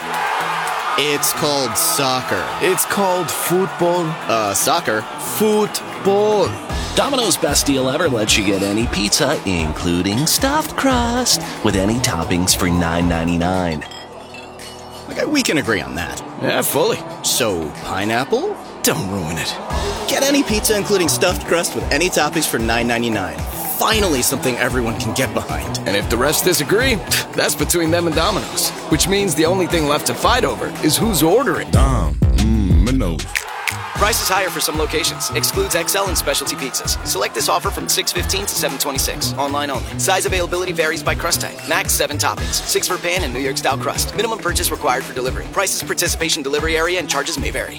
It's called soccer. It's called football. Uh, soccer. Football. Domino's Best Deal Ever lets you get any pizza, including stuffed crust, with any toppings for nine ninety-nine. Okay, we can agree on that. Yeah, fully. So, pineapple? Don't ruin it. Get any pizza, including stuffed crust, with any toppings for nine ninety-nine. Finally, something everyone can get behind. And if the rest disagree, that's between them and Domino's. Which means the only thing left to fight over is who's ordering. Dom, mmm, Minos. Price is higher for some locations. Excludes X L and specialty pizzas. Select this offer from six fifteen to seven twenty-six. Online only. Size availability varies by crust type. Max seven toppings. Six for pan and New York style crust. Minimum purchase required for delivery. Prices, participation, delivery area, and charges may vary.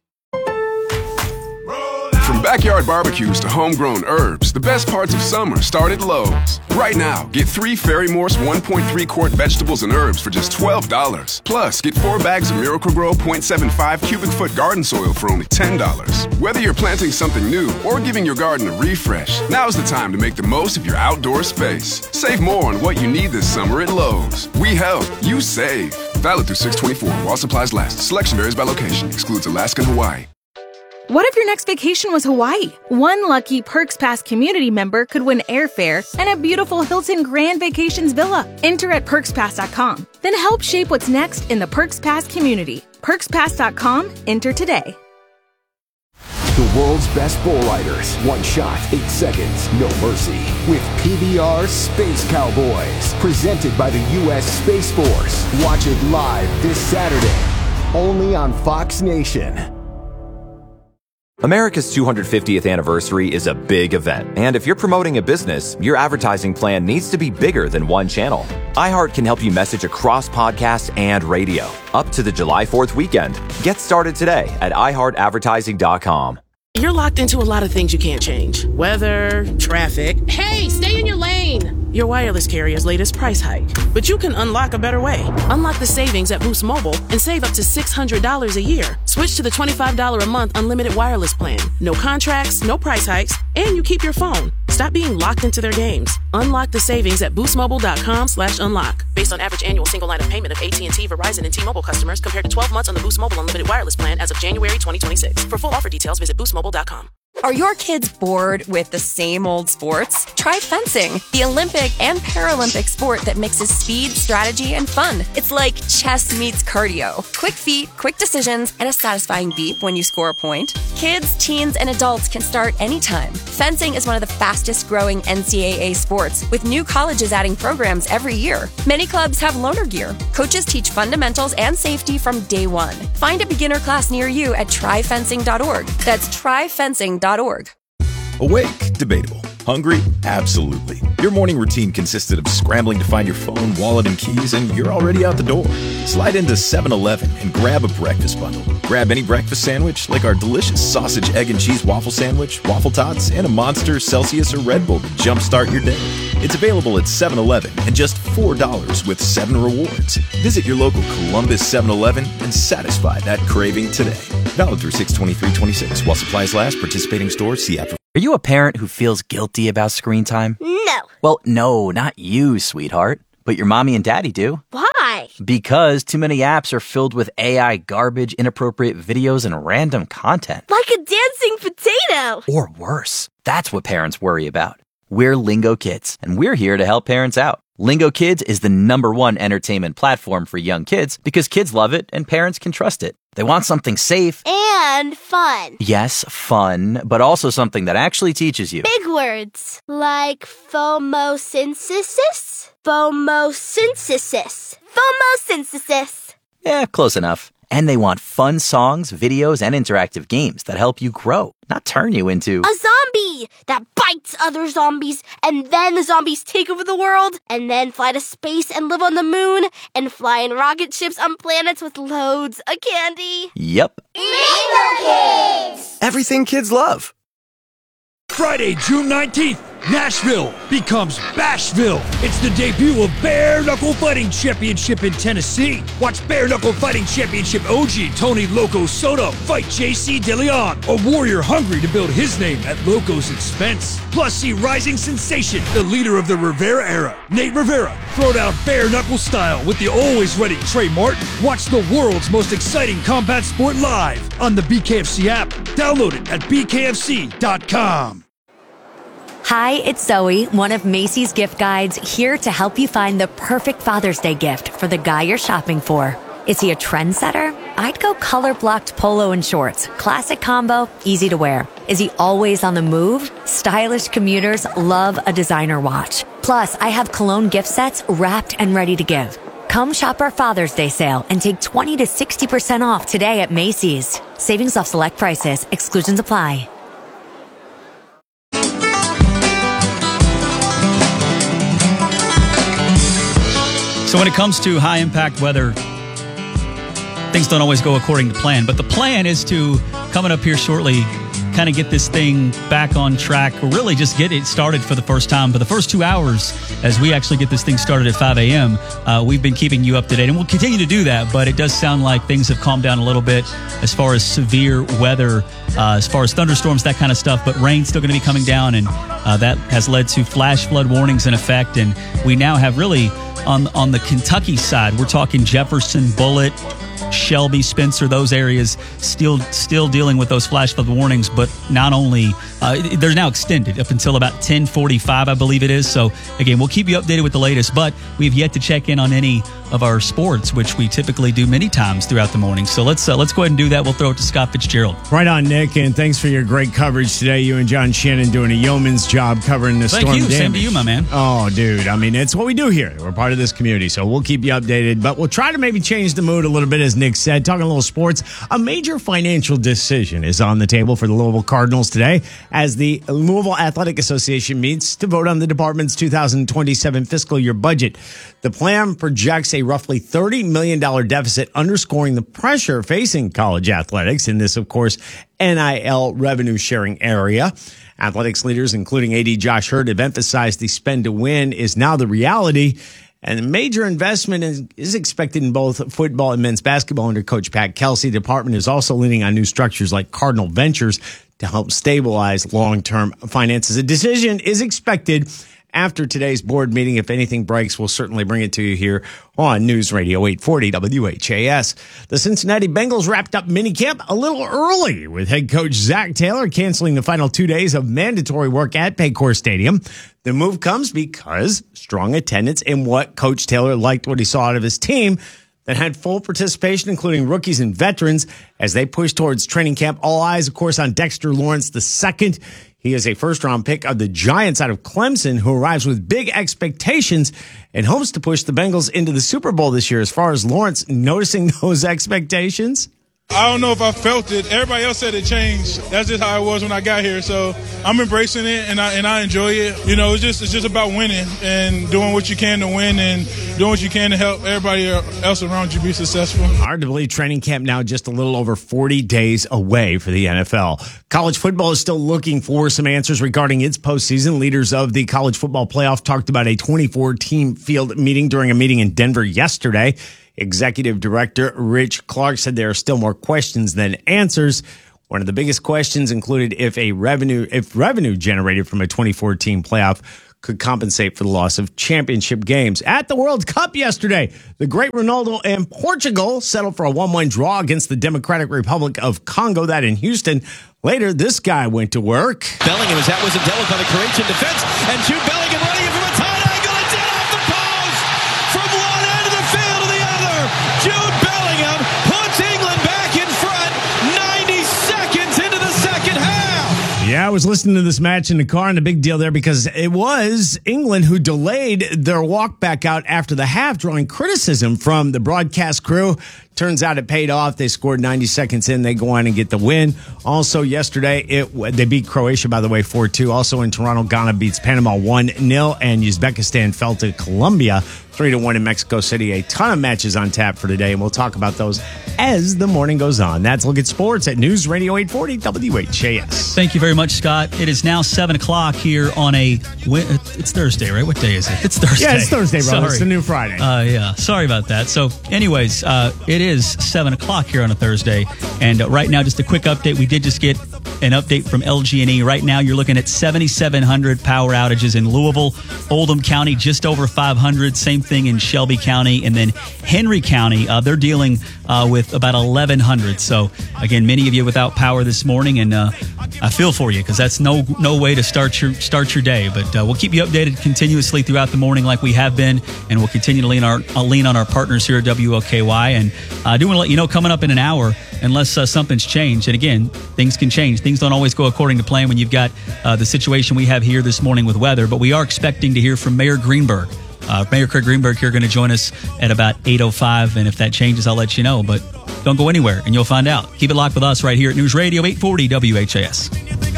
From backyard barbecues to homegrown herbs, the best parts of summer start at Lowe's. Right now, get three Ferry-Morse one point three quart vegetables and herbs for just twelve dollars. Plus, get four bags of Miracle-Gro zero point seven five cubic foot garden soil for only ten dollars. Whether you're planting something new or giving your garden a refresh, now's the time to make the most of your outdoor space. Save more on what you need this summer at Lowe's. We help, you save. Valid through six twenty-four while supplies last. Selection varies by location. Excludes Alaska and Hawaii. What if your next vacation was Hawaii? One lucky Perks Pass community member could win airfare and a beautiful Hilton Grand Vacations villa. Enter at perks pass dot com. Then help shape what's next in the Perks Pass community. perks pass dot com. Enter today. The world's best bull riders. One shot, eight seconds, no mercy. With P B R Space Cowboys. Presented by the U S Space Force. Watch it live this Saturday. Only on Fox Nation. America's two hundred fiftieth anniversary is a big event, and if you're promoting a business, your advertising plan needs to be bigger than one channel. iHeart can help you message across podcast and radio, up to the July fourth weekend. Get started today at i heart advertising dot com. You're locked into a lot of things you can't change. Weather, traffic. Hey, stay in your lane! Your wireless carrier's latest price hike. But you can unlock a better way. Unlock the savings at Boost Mobile and save up to six hundred dollars a year. Switch to the twenty-five dollars a month unlimited wireless plan. No contracts, no price hikes, and you keep your phone. Stop being locked into their games. Unlock the savings at boostmobile.com slash unlock. Based on average annual single line of payment of A T and T, Verizon, and T-Mobile customers compared to twelve months on the Boost Mobile unlimited wireless plan as of January twenty twenty-six. For full offer details, visit boost mobile dot com. Are your kids bored with the same old sports? Try fencing, the Olympic and Paralympic sport that mixes speed, strategy, and fun. It's like chess meets cardio. Quick feet, quick decisions, and a satisfying beep when you score a point. Kids, teens, and adults can start anytime. Fencing is one of the fastest growing N C double A sports, with new colleges adding programs every year. Many clubs have loaner gear. Coaches teach fundamentals and safety from day one. Find a beginner class near you at try fencing dot org. That's try fencing dot org. Awake? Debatable. Hungry? Absolutely. Your morning routine consisted of scrambling to find your phone, wallet, and keys, and you're already out the door. Slide into seven eleven and grab a breakfast bundle. Grab any breakfast sandwich, like our delicious sausage, egg, and cheese waffle sandwich, waffle tots, and a Monster, Celsius, or Red Bull to jumpstart your day. It's available at seven eleven and just four dollars with seven rewards. Visit your local Columbus seven eleven and satisfy that craving today. Valid through six twenty-three twenty-six. While supplies last, participating stores, see app. Are you a parent who feels guilty about screen time? No. Well, no, not you, sweetheart. But your mommy and daddy do. Why? Because too many apps are filled with A I garbage, inappropriate videos, and random content. Like a dancing potato. Or worse. That's what parents worry about. We're Lingo Kids, and we're here to help parents out. Lingo Kids is the number one entertainment platform for young kids because kids love it and parents can trust it. They want something safe. And fun. Yes, fun, but also something that actually teaches you. Big words like phomosynthesis, phomosynthesis, phomosynthesis. Yeah, close enough. And they want fun songs, videos, and interactive games that help you grow, not turn you into a zombie that bites other zombies, and then the zombies take over the world, and then fly to space and live on the moon, and fly in rocket ships on planets with loads of candy. Yep. Lingo Kids! Everything kids love. Friday, June nineteenth, Nashville becomes Bashville. It's the debut of Bare Knuckle Fighting Championship in Tennessee. Watch Bare Knuckle Fighting Championship O G Tony Loco Soto fight J C DeLeon, a warrior hungry to build his name at Loco's expense. Plus, see rising sensation, the leader of the Rivera era, Nate Rivera, throw down bare knuckle style with the always ready Trey Martin. Watch the world's most exciting combat sport live on the B K F C app. Download it at b k f c dot com. Hi, it's Zoe, one of Macy's gift guides, here to help you find the perfect Father's Day gift for the guy you're shopping for. Is he a trendsetter? I'd go color-blocked polo and shorts. Classic combo, easy to wear. Is he always on the move? Stylish commuters love a designer watch. Plus, I have cologne gift sets wrapped and ready to give. Come shop our Father's Day sale and take twenty to sixty percent off today at Macy's. Savings off select prices. Exclusions apply. So when it comes to high impact weather, things don't always go according to plan. But the plan is to, coming up here shortly, kind of get this thing back on track, or really just get it started for the first time. For the first two hours, as we actually get this thing started at five a.m., uh, we've been keeping you up to date, and we'll continue to do that. But it does sound like things have calmed down a little bit as far as severe weather, uh, as far as thunderstorms, that kind of stuff. But rain's still going to be coming down, and uh, that has led to flash flood warnings in effect. And we now have really, on on the Kentucky side, we're talking Jefferson, Bullitt, Shelby, Spencer, those areas still still dealing with those flash flood warnings, but not only, uh, they're now extended up until about ten forty-five, I believe it is. So again, we'll keep you updated with the latest, but we've yet to check in on any of our sports, which we typically do many times throughout the morning. So let's uh, let's go ahead and do that. We'll throw it to Scott Fitzgerald. Right on, Nick, and thanks for your great coverage today. You and John Shannon doing a yeoman's job covering the Thank storm you. damage. Same to you, my man. Oh, dude. I mean, it's what we do here. We're part of this community, so we'll keep you updated, but we'll try to maybe change the mood a little bit, as Nick said. Talking a little sports, a major financial decision is on the table for the Louisville Cardinals today as the Louisville Athletic Association meets to vote on the department's two thousand twenty-seven fiscal year budget. The plan projects a roughly thirty million dollars deficit, underscoring the pressure facing college athletics in this, of course, N I L revenue sharing area. Athletics leaders, including A D Josh Hurd, have emphasized the spend to win is now the reality. And a major investment is, is expected in both football and men's basketball under Coach Pat Kelsey. The department is also leaning on new structures like Cardinal Ventures to help stabilize long-term finances. A decision is expected after today's board meeting. If anything breaks, we'll certainly bring it to you here on News Radio eight forty W H A S. The Cincinnati Bengals wrapped up minicamp a little early, with head coach Zach Taylor canceling the final two days of mandatory work at Paycor Stadium. The move comes because strong attendance and what Coach Taylor liked what he saw out of his team that had full participation, including rookies and veterans, as they push towards training camp. All eyes, of course, on Dexter Lawrence the second. He is a first-round pick of the Giants out of Clemson, who arrives with big expectations and hopes to push the Bengals into the Super Bowl this year. As far as Lawrence noticing those expectations, I don't know if I felt it. Everybody else said it changed. That's just how it was when I got here. So I'm embracing it, and I and I enjoy it. You know, it's just it's just about winning and doing what you can to win and doing what you can to help everybody else around you be successful. Hard to believe training camp now just a little over forty days away for the N F L. College football is still looking for some answers regarding its postseason. Leaders of the college football playoff talked about a twenty-four team field meeting during a meeting in Denver yesterday. Executive Director Rich Clark said there are still more questions than answers. One of the biggest questions included if a revenue if revenue generated from a twenty-four team playoff could compensate for the loss of championship games. At the World Cup yesterday, the great Ronaldo and Portugal settled for a one one draw against the Democratic Republic of Congo, that in Houston. Later, this guy went to work. Bellingham is that was dealt by the Croatian defense, and Jude Bellingham running it from a tight angle. It's in off the post from one end of the field to the other. Jude Bellingham puts England back in front ninety seconds into the second half. Yeah, I was listening to this match in the car, and the big deal there because it was England who delayed their walk back out after the half, drawing criticism from the broadcast crew. Turns out it paid off. They scored ninety seconds in. They go on and get the win. Also yesterday, it they beat Croatia, by the way, four two. Also in Toronto, Ghana beats Panama one nil, and Uzbekistan fell to Colombia three to one in Mexico City. A ton of matches on tap for today, and we'll talk about those as the morning goes on. That's Look at Sports at News Radio eight forty W H A S. Thank you very much, Scott. It is now seven o'clock here on a... It's Thursday, right? What day is it? It's Thursday. Yeah, it's Thursday, brother. Sorry. It's the new Friday. Uh, yeah, sorry about that. So anyways, uh, it is seven o'clock here on a Thursday, and uh, right now, just a quick update. We did just get an update from L G and E. Right now, you're looking at seventy-seven hundred power outages in Louisville. Oldham County, just over five hundred. Same thing in Shelby County. And then Henry County, uh, they're dealing uh, with about eleven hundred. So, again, many of you without power this morning, and uh, I feel for you because that's no no way to start your start your day. But uh, we'll keep you updated continuously throughout the morning like we have been, and we'll continue to lean, our, uh, lean on our partners here at W L K Y. And I uh, do want to let you know, coming up in an hour, unless uh, something's changed, and again, things can change. Things don't always go according to plan when you've got uh, the situation we have here this morning with weather, but we are expecting to hear from Mayor Greenberg. Uh, Mayor Craig Greenberg here going to join us at about eight oh five, and if that changes, I'll let you know, but don't go anywhere, and you'll find out. Keep it locked with us right here at News Radio eight forty W H A S.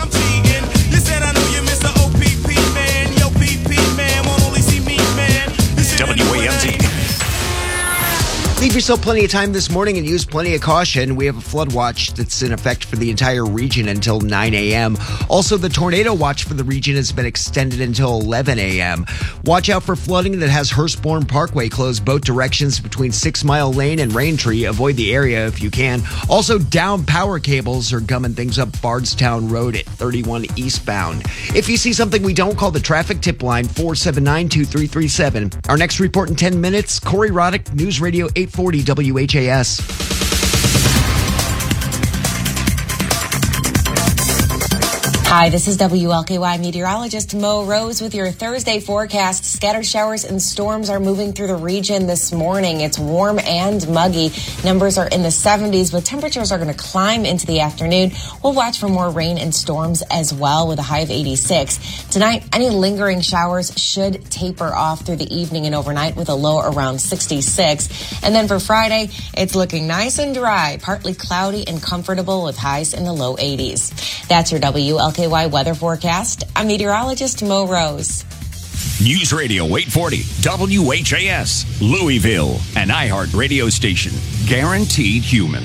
W A M Z. Leave yourself plenty of time this morning and use plenty of caution. We have a flood watch that's in effect for the entire region until nine a.m. Also, the tornado watch for the region has been extended until eleven a.m. Watch out for flooding that has Hurstbourne Parkway closed both directions between Six Mile Lane and Raintree. Avoid the area if you can. Also, down power cables are gumming things up Bardstown Road at thirty-one eastbound. If you see something we don't, call the traffic tip line four seven nine, two three three seven. Our next report in ten minutes, Corey Roddick, News Radio eight forty W H A S. Hi, this is W L K Y meteorologist Mo Rose with your Thursday forecast. Scattered showers and storms are moving through the region this morning. It's warm and muggy. Numbers are in the seventies, but temperatures are going to climb into the afternoon. We'll watch for more rain and storms as well with a high of eighty-six. Tonight, any lingering showers should taper off through the evening and overnight with a low around sixty-six. And then for Friday, it's looking nice and dry, partly cloudy and comfortable with highs in the low eighties. That's your W L K Y weather forecast. I'm meteorologist Mo Rose. News Radio eight forty W H A S, Louisville, an iHeart radio station. Guaranteed human.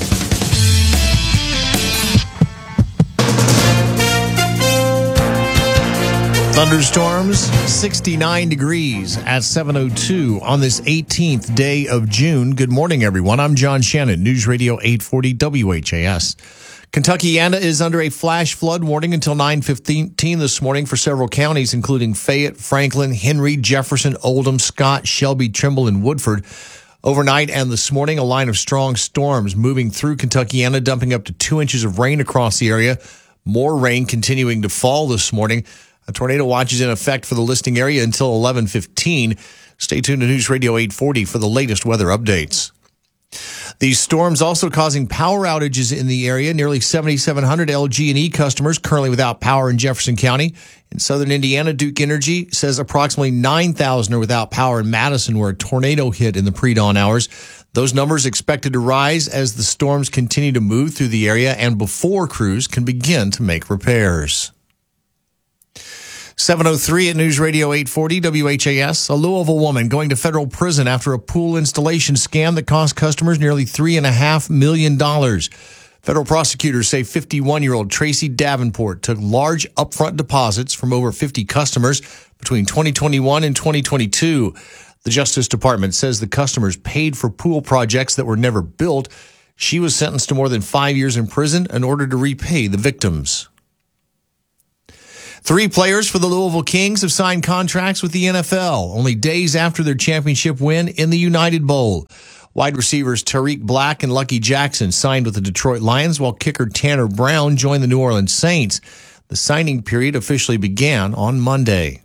Thunderstorms, sixty-nine degrees at seven oh two on this eighteenth day of June. Good morning, everyone. I'm John Shannon, News Radio eight forty W H A S. Kentuckiana is under a flash flood warning until nine fifteen this morning for several counties, including Fayette, Franklin, Henry, Jefferson, Oldham, Scott, Shelby, Trimble, and Woodford. Overnight and this morning, a line of strong storms moving through Kentuckiana, dumping up to two inches of rain across the area. More rain continuing to fall this morning. A tornado watch is in effect for the listing area until eleven fifteen. Stay tuned to News Radio eight forty for the latest weather updates. These storms also causing power outages in the area. Nearly seventy-seven hundred L G and E customers currently without power in Jefferson County. In southern Indiana, Duke Energy says approximately nine thousand are without power in Madison, where a tornado hit in the pre-dawn hours. Those numbers expected to rise as the storms continue to move through the area and before crews can begin to make repairs. seven oh three at News Radio eight forty W H A S. A Louisville woman going to federal prison after a pool installation scam that cost customers nearly three point five million dollars. Federal prosecutors say fifty-one-year-old Tracy Davenport took large upfront deposits from over fifty customers between twenty twenty-one and twenty twenty-two. The Justice Department says the customers paid for pool projects that were never built. She was sentenced to more than five years in prison in order to repay the victims. Three players for the Louisville Kings have signed contracts with the N F L only days after their championship win in the United Bowl. Wide receivers Tariq Black and Lucky Jackson signed with the Detroit Lions, while kicker Tanner Brown joined the New Orleans Saints. The signing period officially began on Monday.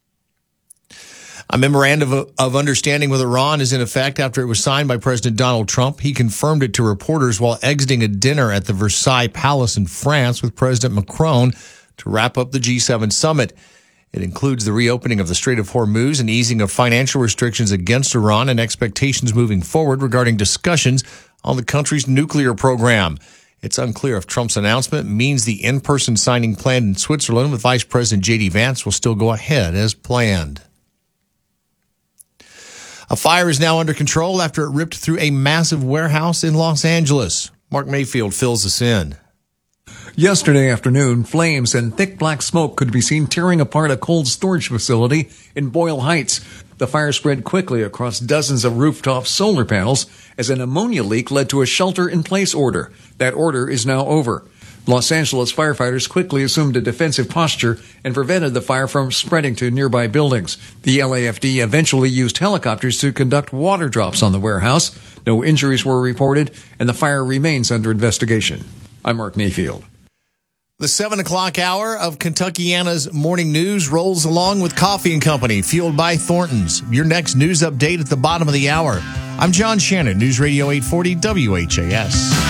A memorandum of, of understanding with Iran is in effect after it was signed by President Donald Trump. He confirmed it to reporters while exiting a dinner at the Versailles Palace in France with President Macron to wrap up the G seven summit. It includes the reopening of the Strait of Hormuz and easing of financial restrictions against Iran and expectations moving forward regarding discussions on the country's nuclear program. It's unclear if Trump's announcement means the in-person signing planned in Switzerland with Vice President J D Vance will still go ahead as planned. A fire is now under control after it ripped through a massive warehouse in Los Angeles. Mark Mayfield fills us in. Yesterday afternoon, flames and thick black smoke could be seen tearing apart a cold storage facility in Boyle Heights. The fire spread quickly across dozens of rooftop solar panels as an ammonia leak led to a shelter-in-place order. That order is now over. Los Angeles firefighters quickly assumed a defensive posture and prevented the fire from spreading to nearby buildings. The L A F D eventually used helicopters to conduct water drops on the warehouse. No injuries were reported, and the fire remains under investigation. I'm Mark Mayfield. The seven o'clock hour of Kentuckiana's morning news rolls along with Coffee and Company, fueled by Thornton's. Your next news update at the bottom of the hour. I'm John Shannon, News Radio eight forty W H A S.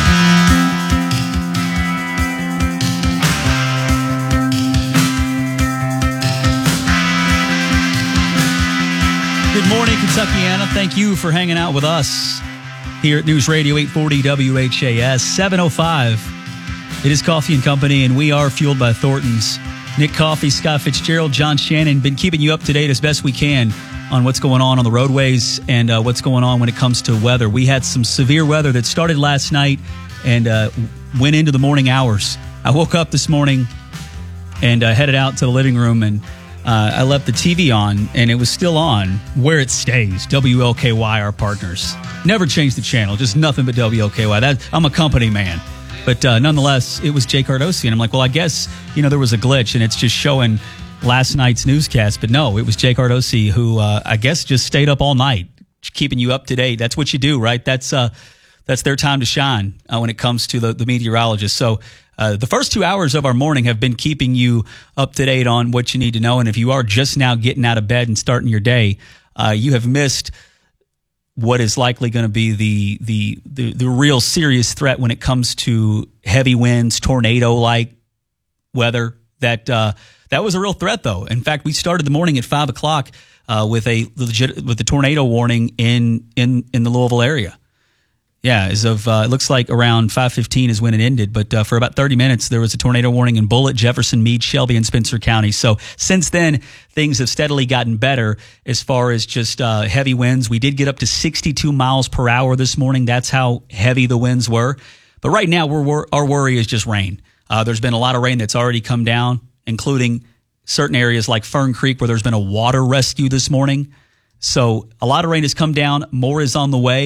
Good morning, Kentuckiana. Thank you for hanging out with us here at News Radio eight forty W H A S. seven oh five. It is Coffee and Company, and we are fueled by Thornton's. Nick Coffey, Scott Fitzgerald, John Shannon, been keeping you up to date as best we can on what's going on on the roadways and uh, what's going on when it comes to weather. We had some severe weather that started last night and uh, went into the morning hours. I woke up this morning and uh, headed out to the living room, and uh, I left the T V on, and it was still on where it stays. W L K Y, our partners. Never changed the channel, just nothing but W L K Y. That, I'm a company man. But uh, nonetheless, it was Jay Cardosi. And I'm like, well, I guess, you know, there was a glitch and it's just showing last night's newscast. But no, it was Jay Cardosi who uh, I guess just stayed up all night, keeping you up to date. That's what you do, right? That's uh, that's their time to shine uh, when it comes to the, the meteorologist. So uh, the first two hours of our morning have been keeping you up to date on what you need to know. And if you are just now getting out of bed and starting your day, uh, you have missed what is likely going to be the, the the the real serious threat when it comes to heavy winds, tornado-like weather. That uh, that was a real threat, though. In fact, we started the morning at five o'clock uh, with a legit with the tornado warning in in in the Louisville area. Yeah, as of uh, it looks like around five fifteen is when it ended. But uh, for about thirty minutes, there was a tornado warning in Bullitt, Jefferson, Meade, Shelby, and Spencer County. So since then, things have steadily gotten better as far as just uh, heavy winds. We did get up to sixty-two miles per hour this morning. That's how heavy the winds were. But right now, we're, we're, our worry is just rain. Uh, there's been a lot of rain that's already come down, including certain areas like Fern Creek, where there's been a water rescue this morning. So a lot of rain has come down. More is on the way.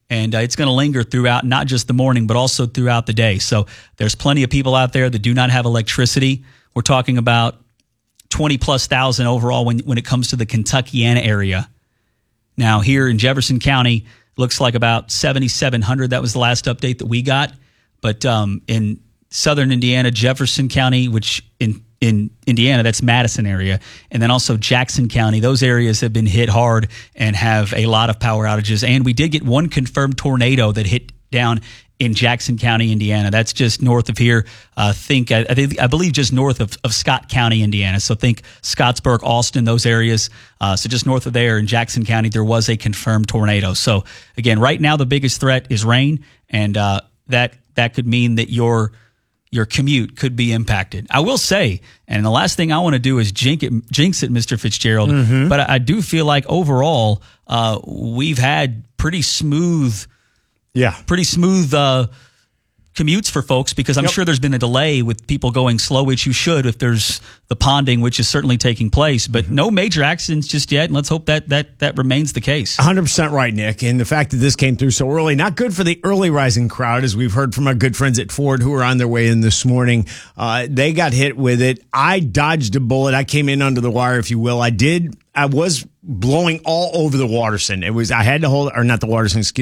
and uh, it's going to linger throughout not just the morning, but also throughout the day. So there's plenty of people out there that do not have electricity. We're talking about twenty plus thousand overall when, when it comes to the Kentuckiana area. Now, here in Jefferson County, looks like about seventy-seven hundred. That was the last update that we got. But um, in southern Indiana, Jefferson County, which in, in Indiana, that's Madison area, and then also Jackson County, those areas have been hit hard and have a lot of power outages. And we did get one confirmed tornado that hit down in Jackson County, Indiana. That's just north of here. Uh, think I, I think I believe just north of, of Scott County, Indiana. So think Scottsburg, Austin, those areas. Uh, so just north of there in Jackson County, there was a confirmed tornado. So again, right now the biggest threat is rain, and uh, that that could mean that your your commute could be impacted. I will say, and the last thing I want to do is jinx it, jinx it, Mister Fitzgerald. Mm-hmm. But I, I do feel like overall uh, we've had pretty smooth. Yeah. Pretty smooth uh, commutes for folks, because I'm yep. sure there's been a delay with people going slow, which you should if there's the ponding, which is certainly taking place. But mm-hmm. no major accidents just yet, and let's hope that that, that remains the case. one hundred percent right, Nick. And the fact that this came through so early, not good for the early rising crowd, as we've heard from our good friends at Ford who are on their way in this morning. Uh, they got hit with it. I dodged a bullet. I came in under the wire, if you will. I did. I was blowing all over the Waterson. It was, I had to hold, or not the Waterson, excuse